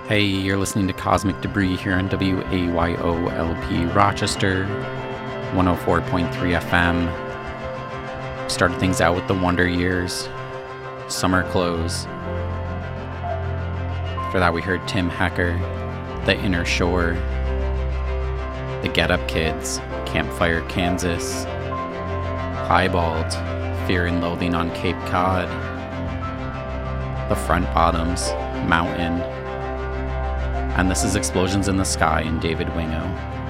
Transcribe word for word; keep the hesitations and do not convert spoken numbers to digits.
Hey, you're listening to Cosmic Debris here on W A Y O L P Rochester, one oh four point three F M. Started things out with the Wonder Years, Summer Clothes. For that we heard Tim Hecker, The Inner Shore, The Get Up Kids, Campfire, Kansas, Piebald, Fear and Loathing on Cape Cod, The Front Bottoms, Mountain, and this is Explosions in the Sky and David Wingo.